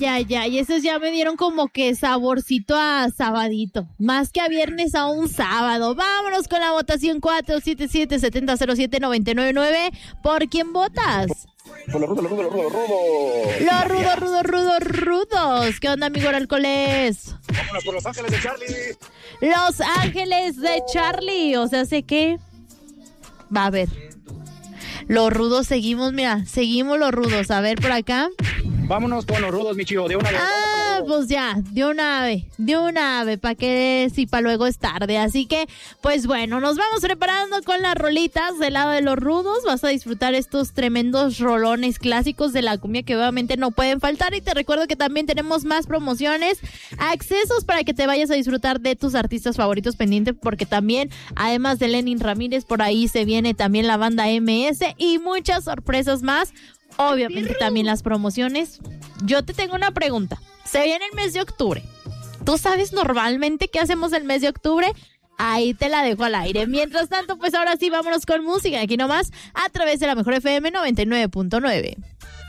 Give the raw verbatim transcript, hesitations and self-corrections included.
ay, ay, esos ya me dieron como que saborcito a sabadito, más que a viernes a un sábado. Vámonos con la votación cuatro siete siete, siete cero cero siete, nueve nueve nueve. ¿Por quién votas? Por los rudos, los rudos, los rudos, rudos. Los rudos, rudos, rudos, rudos. ¿Qué onda, amigo Alcoles? Vámonos por Los Ángeles de Charlie. Los Ángeles de Charlie. O sea, sé que va a ver. Los rudos seguimos, mira, seguimos los rudos. A ver por acá. Vámonos con los rudos, mi chivo, de una vez. Ah, pues ya, de una ave, de una ave, para que si para luego es tarde. Así que, pues bueno, nos vamos preparando con las rolitas del lado de los rudos. Vas a disfrutar estos tremendos rolones clásicos de la cumbia que obviamente no pueden faltar. Y te recuerdo que también tenemos más promociones, accesos para que te vayas a disfrutar de tus artistas favoritos pendientes, porque también, además de Lenin Ramírez, por ahí se viene también la banda M S y muchas sorpresas más. Obviamente también las promociones. Yo te tengo una pregunta. Se viene el mes de octubre. ¿Tú sabes normalmente qué hacemos el mes de octubre? Ahí te la dejo al aire. Mientras tanto, pues ahora sí, vámonos con música. Aquí nomás, a través de la Mejor F M noventa y nueve punto nueve.